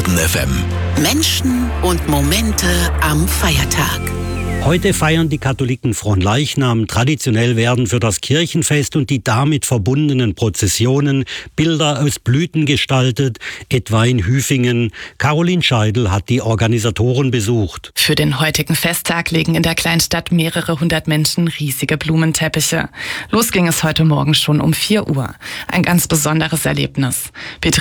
Baden FM. Menschen und Momente am Feiertag. Heute feiern die Katholiken Fronleichnam. Traditionell werden für das Kirchenfest und die damit verbundenen Prozessionen Bilder aus Blüten gestaltet, etwa in Hüfingen. Caroline Scheidel hat die Organisatoren besucht. Für den heutigen Festtag legen in der Kleinstadt mehrere hundert Menschen riesige Blumenteppiche. Los ging es heute Morgen schon um 4 Uhr. Ein ganz besonderes Erlebnis.